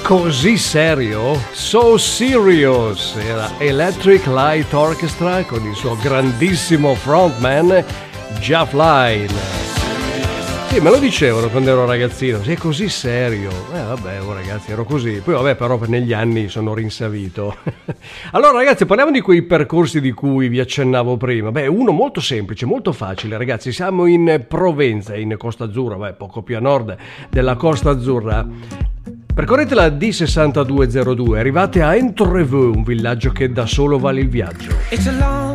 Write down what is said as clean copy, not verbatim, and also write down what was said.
Così serio? So Serious era Electric Light Orchestra con il suo grandissimo frontman Jeff Lynne. Sì, me lo dicevano quando ero ragazzino, sei così serio. Vabbè, ragazzi, ero così. Poi vabbè, però negli anni sono rinsavito. Allora ragazzi, parliamo di quei percorsi di cui vi accennavo prima. Beh, uno molto semplice, molto facile, ragazzi. Siamo in Provenza, in Costa Azzurra, poco più a nord della Costa Azzurra. Percorrete la D6202, arrivate a Entreveux, un villaggio che da solo vale il viaggio. It's a long